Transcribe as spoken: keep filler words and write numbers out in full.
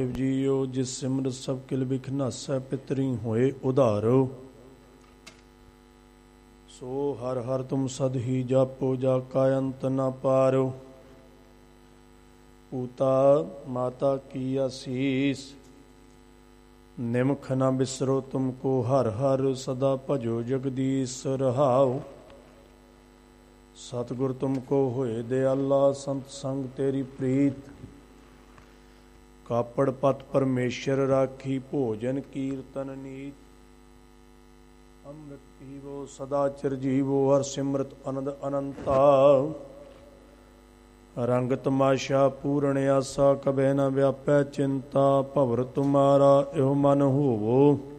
JIO ਜਿਸ ਸਿਮਰਤ ਸਭ ਕਿਲ ਬਿਖ ਨਾਸੈ ਪਿਤਰੀ ਹੋਏ ਉਧਾਰੋ। ਸੋ ਹਰ ਹਰ ਤੁਮ ਸਦ ਹੀ ਜਾਪੋ ਜਾ ਕਾ ਅੰਤ ਨ ਪਾਰੋ। ਪੂਤਾ ਮਾਤਾ ਕੀ ਆਸੀਸ ਨਿਮਖ ਨ ਬਿਸਰੋ ਤੁਮ ਕੋ ਹਰ ਹਰ ਸਦਾ ਭਜੋ ਜਗਦੀਸ਼ ਰਹਾਉ। ਸਤਿਗੁਰ ਤੁਮ ਕੋ ਹੋਏ ਦਿਆਲਾ ਸੰਤ ਸੰਗ ਤੇਰੀ ਪ੍ਰੀਤ। ਕਾਪੜ ਪਤ ਪਰਮੇਸ਼ਰ ਰਾਖੀ ਭੋਜਨ ਕੀਰਤਨ ਨੀਤ। ਅੰਮ੍ਰਿਤ ਪੀਵੋ ਸਦਾ ਚਿਰ ਜੀਵੋ ਹਰ ਸਿਮਰਤ ਅਨੰਦ ਅਨੰਤਾ। ਰੰਗ ਤਮਾਸ਼ਾ ਪੂਰਨ ਆਸਾ ਕਬੈ ਨ ਵਿਆਪੈ ਚਿੰਤਾ। ਭਵਰ ਤੁਮਾਰਾ ਇਹੋ ਮਨ ਹੋਵੋ